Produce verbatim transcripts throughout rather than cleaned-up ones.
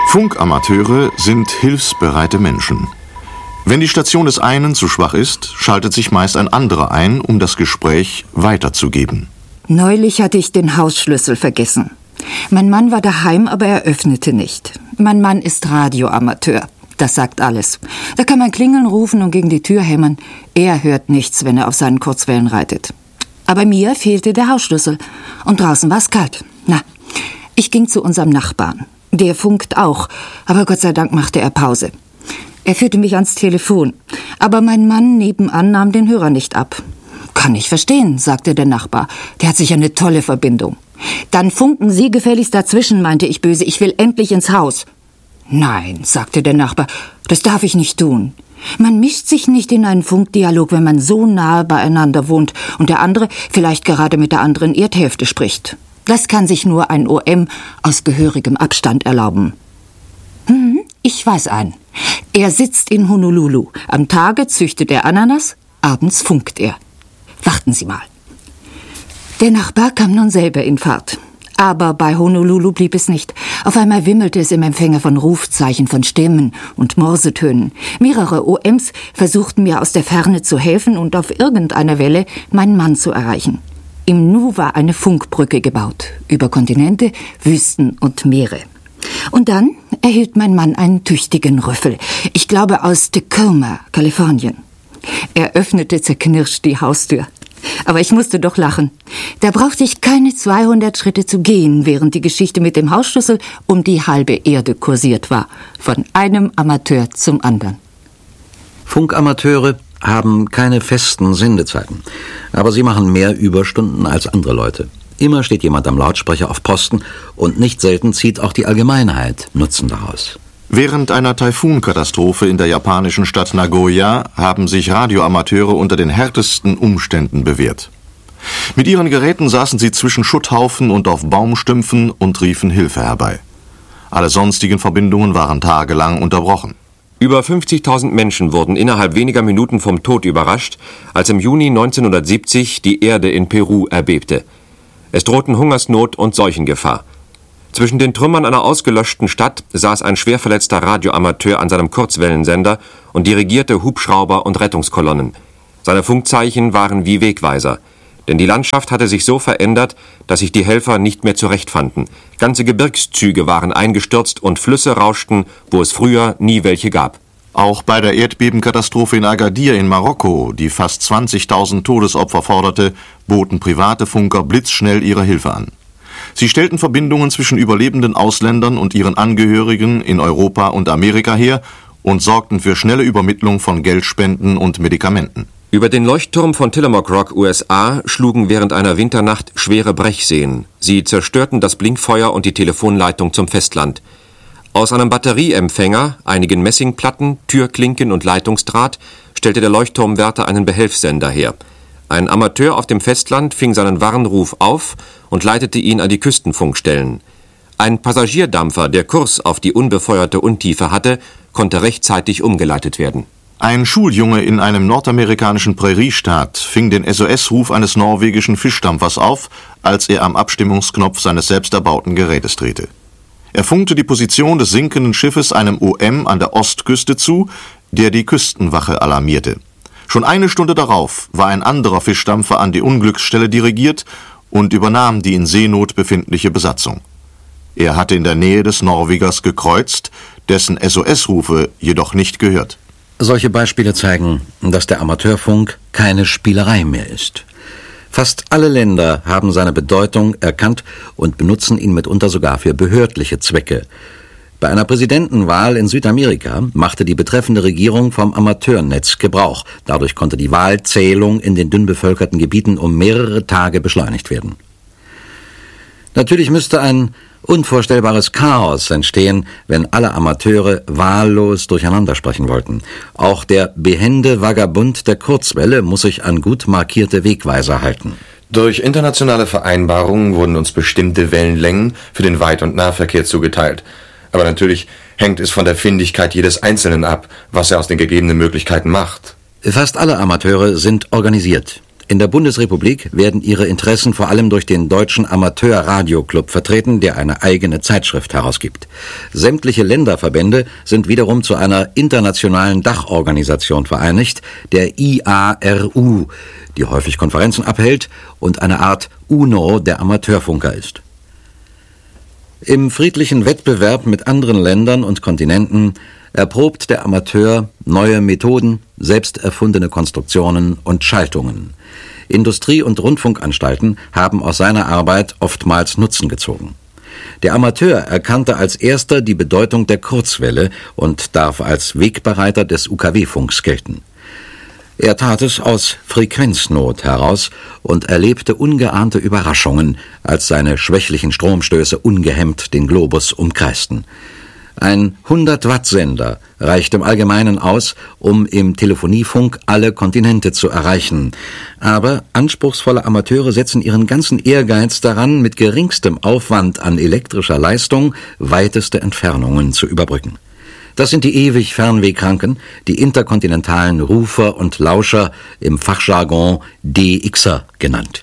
Funkamateure sind hilfsbereite Menschen. Wenn die Station des einen zu schwach ist, schaltet sich meist ein anderer ein, um das Gespräch weiterzugeben. Neulich hatte ich den Hausschlüssel vergessen. Mein Mann war daheim, aber er öffnete nicht. Mein Mann ist Radioamateur. Das sagt alles. Da kann man klingeln, rufen und gegen die Tür hämmern. Er hört nichts, wenn er auf seinen Kurzwellen reitet. Aber mir fehlte der Hausschlüssel. Und draußen war es kalt. Na, ich ging zu unserem Nachbarn. Der funkt auch, aber Gott sei Dank machte er Pause. Er führte mich ans Telefon, aber mein Mann nebenan nahm den Hörer nicht ab. Kann ich verstehen, sagte der Nachbar. Der hat sicher eine tolle Verbindung. Dann funken Sie gefälligst dazwischen, meinte ich böse. Ich will endlich ins Haus. Nein, sagte der Nachbar, das darf ich nicht tun. Man mischt sich nicht in einen Funkdialog, wenn man so nahe beieinander wohnt und der andere vielleicht gerade mit der anderen Erdhälfte spricht. Das kann sich nur ein O M aus gehörigem Abstand erlauben. Hm, ich weiß einen. Er sitzt in Honolulu. Am Tage züchtet er Ananas, abends funkt er. Warten Sie mal. Der Nachbar kam nun selber in Fahrt. Aber bei Honolulu blieb es nicht. Auf einmal wimmelte es im Empfänger von Rufzeichen, von Stimmen und Morsetönen. Mehrere O Ms versuchten mir aus der Ferne zu helfen und auf irgendeiner Welle meinen Mann zu erreichen. Im Nu war eine Funkbrücke gebaut, über Kontinente, Wüsten und Meere. Und dann erhielt mein Mann einen tüchtigen Rüffel. Ich glaube aus Tacoma, Kalifornien. Er öffnete zerknirscht die Haustür. Aber ich musste doch lachen. Da brauchte ich keine zweihundert Schritte zu gehen, während die Geschichte mit dem Hausschlüssel um die halbe Erde kursiert war. Von einem Amateur zum anderen. Funkamateure haben keine festen Sendezeiten. Aber sie machen mehr Überstunden als andere Leute. Immer steht jemand am Lautsprecher auf Posten und nicht selten zieht auch die Allgemeinheit Nutzen daraus. Während einer Taifunkatastrophe in der japanischen Stadt Nagoya haben sich Radioamateure unter den härtesten Umständen bewährt. Mit ihren Geräten saßen sie zwischen Schutthaufen und auf Baumstümpfen und riefen Hilfe herbei. Alle sonstigen Verbindungen waren tagelang unterbrochen. Über fünfzigtausend Menschen wurden innerhalb weniger Minuten vom Tod überrascht, als im Juni neunzehnhundertsiebzig die Erde in Peru erbebte. Es drohten Hungersnot und Seuchengefahr. Zwischen den Trümmern einer ausgelöschten Stadt saß ein schwerverletzter Radioamateur an seinem Kurzwellensender und dirigierte Hubschrauber und Rettungskolonnen. Seine Funkzeichen waren wie Wegweiser. Denn die Landschaft hatte sich so verändert, dass sich die Helfer nicht mehr zurechtfanden. Ganze Gebirgszüge waren eingestürzt und Flüsse rauschten, wo es früher nie welche gab. Auch bei der Erdbebenkatastrophe in Agadir in Marokko, die fast zwanzigtausend Todesopfer forderte, boten private Funker blitzschnell ihre Hilfe an. Sie stellten Verbindungen zwischen überlebenden Ausländern und ihren Angehörigen in Europa und Amerika her und sorgten für schnelle Übermittlung von Geldspenden und Medikamenten. Über den Leuchtturm von Tillamook Rock, U S A, schlugen während einer Winternacht schwere Brechseen. Sie zerstörten das Blinkfeuer und die Telefonleitung zum Festland. Aus einem Batterieempfänger, einigen Messingplatten, Türklinken und Leitungsdraht stellte der Leuchtturmwärter einen Behelfssender her. Ein Amateur auf dem Festland fing seinen Warnruf auf und leitete ihn an die Küstenfunkstellen. Ein Passagierdampfer, der Kurs auf die unbefeuerte Untiefe hatte, konnte rechtzeitig umgeleitet werden. Ein Schuljunge in einem nordamerikanischen Präriestaat fing den S O S-Ruf eines norwegischen Fischdampfers auf, als er am Abstimmungsknopf seines selbsterbauten Gerätes drehte. Er funkte die Position des sinkenden Schiffes einem O M an der Ostküste zu, der die Küstenwache alarmierte. Schon eine Stunde darauf war ein anderer Fischdampfer an die Unglücksstelle dirigiert und übernahm die in Seenot befindliche Besatzung. Er hatte in der Nähe des Norwegers gekreuzt, dessen S O S-Rufe jedoch nicht gehört. Solche Beispiele zeigen, dass der Amateurfunk keine Spielerei mehr ist. Fast alle Länder haben seine Bedeutung erkannt und benutzen ihn mitunter sogar für behördliche Zwecke. Bei einer Präsidentenwahl in Südamerika machte die betreffende Regierung vom Amateurnetz Gebrauch. Dadurch konnte die Wahlzählung in den dünn bevölkerten Gebieten um mehrere Tage beschleunigt werden. Natürlich müsste ein unvorstellbares Chaos entstehen, wenn alle Amateure wahllos durcheinander sprechen wollten. Auch der behende Vagabund der Kurzwelle muss sich an gut markierte Wegweiser halten. Durch internationale Vereinbarungen wurden uns bestimmte Wellenlängen für den Weit- und Nahverkehr zugeteilt. Aber natürlich hängt es von der Findigkeit jedes Einzelnen ab, was er aus den gegebenen Möglichkeiten macht. Fast alle Amateure sind organisiert. In der Bundesrepublik werden ihre Interessen vor allem durch den Deutschen Amateur-Radio-Club vertreten, der eine eigene Zeitschrift herausgibt. Sämtliche Länderverbände sind wiederum zu einer internationalen Dachorganisation vereinigt, der I A R U, die häufig Konferenzen abhält und eine Art UNO der Amateurfunker ist. Im friedlichen Wettbewerb mit anderen Ländern und Kontinenten erprobt der Amateur neue Methoden, selbst erfundene Konstruktionen und Schaltungen. Industrie- und Rundfunkanstalten haben aus seiner Arbeit oftmals Nutzen gezogen. Der Amateur erkannte als erster die Bedeutung der Kurzwelle und darf als Wegbereiter des U K W-Funks gelten. Er tat es aus Frequenznot heraus und erlebte ungeahnte Überraschungen, als seine schwächlichen Stromstöße ungehemmt den Globus umkreisten. Ein hundert-Watt-Sender reicht im Allgemeinen aus, um im Telefoniefunk alle Kontinente zu erreichen. Aber anspruchsvolle Amateure setzen ihren ganzen Ehrgeiz daran, mit geringstem Aufwand an elektrischer Leistung weiteste Entfernungen zu überbrücken. Das sind die ewig Fernwehkranken, die interkontinentalen Rufer und Lauscher, im Fachjargon D Xer genannt.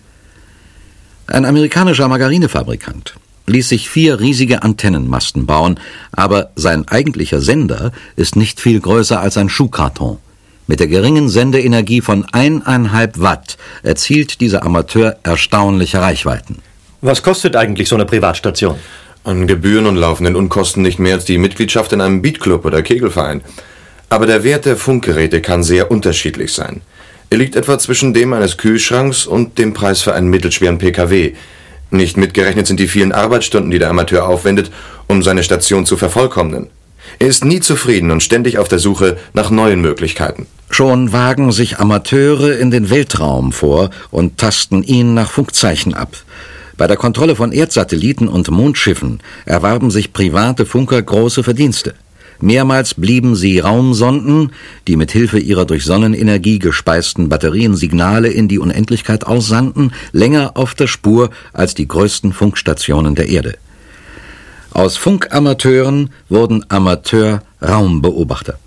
Ein amerikanischer Margarinefabrikant ließ sich vier riesige Antennenmasten bauen, aber sein eigentlicher Sender ist nicht viel größer als ein Schuhkarton. Mit der geringen Sendeenergie von eineinhalb Watt erzielt dieser Amateur erstaunliche Reichweiten. Was kostet eigentlich so eine Privatstation? An Gebühren und laufenden Unkosten nicht mehr als die Mitgliedschaft in einem Beatclub oder Kegelverein. Aber der Wert der Funkgeräte kann sehr unterschiedlich sein. Er liegt etwa zwischen dem eines Kühlschranks und dem Preis für einen mittelschweren P K W. Nicht mitgerechnet sind die vielen Arbeitsstunden, die der Amateur aufwendet, um seine Station zu vervollkommnen. Er ist nie zufrieden und ständig auf der Suche nach neuen Möglichkeiten. Schon wagen sich Amateure in den Weltraum vor und tasten ihn nach Funkzeichen ab. Bei der Kontrolle von Erdsatelliten und Mondschiffen erwarben sich private Funker große Verdienste. Mehrmals blieben sie Raumsonden, die mit Hilfe ihrer durch Sonnenenergie gespeisten Batterien Signale in die Unendlichkeit aussandten, länger auf der Spur als die größten Funkstationen der Erde. Aus Funkamateuren wurden Amateur-Raumbeobachter.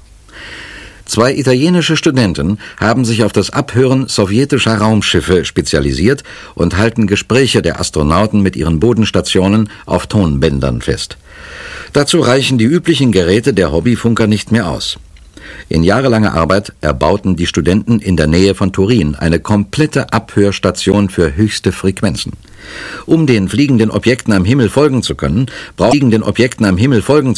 Zwei italienische Studenten haben sich auf das Abhören sowjetischer Raumschiffe spezialisiert und halten Gespräche der Astronauten mit ihren Bodenstationen auf Tonbändern fest. Dazu reichen die üblichen Geräte der Hobbyfunker nicht mehr aus. In jahrelanger Arbeit erbauten die Studenten in der Nähe von Turin eine komplette Abhörstation für höchste Frequenzen. Um den fliegenden Objekten am Himmel folgen zu können, brauchen den Objekten am Himmel folgen